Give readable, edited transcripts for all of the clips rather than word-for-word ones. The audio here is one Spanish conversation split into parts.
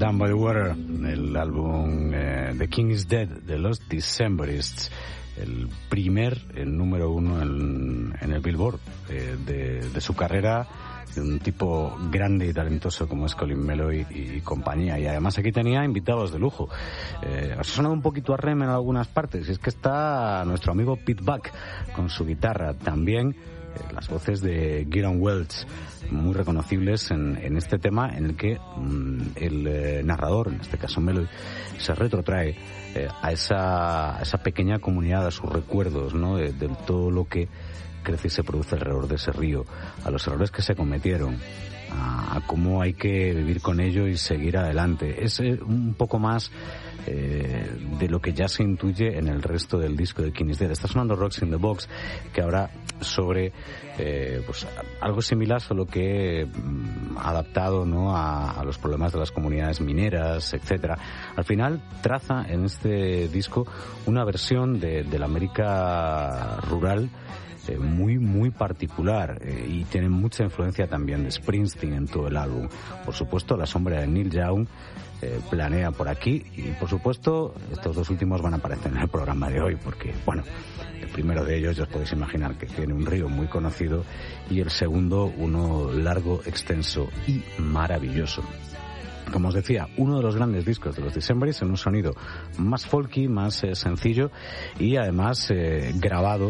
Down by the Water, el álbum The King is Dead de los Decemberists, el primer, el número uno en el Billboard de su carrera, de un tipo grande y talentoso como es Colin Meloy y compañía. Y además aquí tenía invitados de lujo. Os ha sonado un poquito a Rem en algunas partes, y es que está nuestro amigo Pete Buck con su guitarra, también las voces de Gillian Welch, muy reconocibles en este tema, en el que el narrador, en este caso Meloy, se retrotrae a esa pequeña comunidad, a sus recuerdos, ¿no? de todo lo que crece y se produce alrededor de ese río, a los errores que se cometieron, a cómo hay que vivir con ello y seguir adelante. Es un poco más de lo que ya se intuye en el resto del disco de King is Dead. Está sonando Rocks in the Box, que habla sobre pues algo similar, solo que adaptado, ¿no?, a los problemas de las comunidades mineras, etcétera. Al final traza en este disco una versión de la América rural muy muy particular, y tiene mucha influencia también de Springsteen en todo el álbum. Por supuesto, la sombra de Neil Young planea por aquí, y por supuesto estos dos últimos van a aparecer en el programa de hoy, porque bueno, el primero de ellos ya os podéis imaginar que tiene un río muy conocido, y el segundo uno largo, extenso y maravilloso. Como os decía, uno de los grandes discos de los Decemberists, en un sonido más folky, más sencillo, y además grabado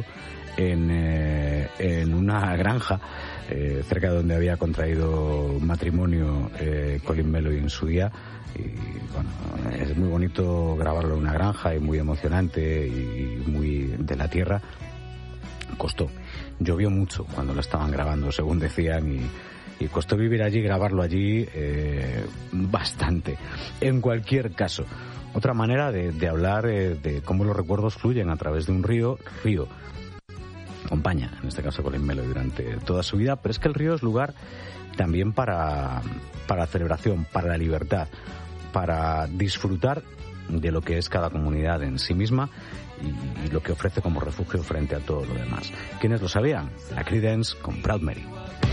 en una granja cerca de donde había contraído matrimonio Colin Meloy en su día. Y bueno, es muy bonito grabarlo en una granja, y muy emocionante y muy de la tierra. Costó, llovió mucho cuando lo estaban grabando, según decían, y costó vivir allí, grabarlo allí bastante. En cualquier caso, otra manera de hablar de cómo los recuerdos fluyen a través de un río acompaña, en este caso, Colin Meloy durante toda su vida, pero es que el río es lugar también para celebración, para la libertad, para disfrutar de lo que es cada comunidad en sí misma y lo que ofrece como refugio frente a todo lo demás. ¿Quiénes lo sabían? La Creedence con Proud Mary.